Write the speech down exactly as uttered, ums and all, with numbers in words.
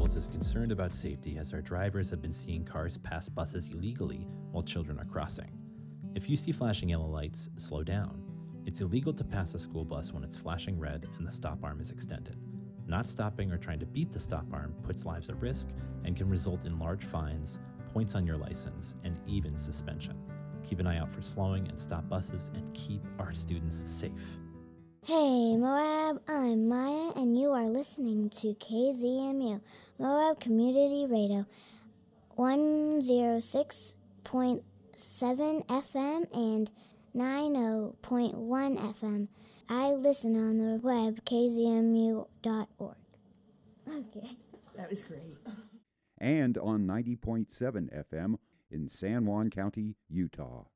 Constables is concerned about safety as our drivers have been seeing cars pass buses illegally while children are crossing. If you see flashing yellow lights, slow down. It's illegal to pass a school bus when it's flashing red and the stop arm is extended. Not stopping or trying to beat the stop arm puts lives at risk and can result in large fines, points on your license, and even suspension. Keep an eye out for slowing and stop buses and keep our students safe. Hey Moab, I'm Maya and you are listening to K Z M U, Moab Community Radio, one oh six point seven F M and ninety point one F M. I listen on the web, k z m u dot org. Okay. That was great. And on ninety point seven F M in San Juan County, Utah.